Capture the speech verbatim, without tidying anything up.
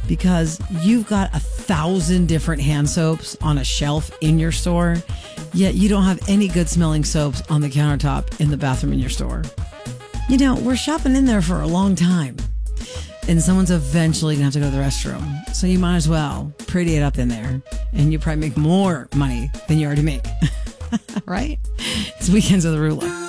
because you've got a thousand different hand soaps on a shelf in your store, yet you don't have any good smelling soaps on the countertop in the bathroom in your store. You know, we're shopping in there for a long time, and someone's eventually gonna have to go to the restroom. So you might as well pretty it up in there, and you probably make more money than you already make. Right? It's Weekends with Arula.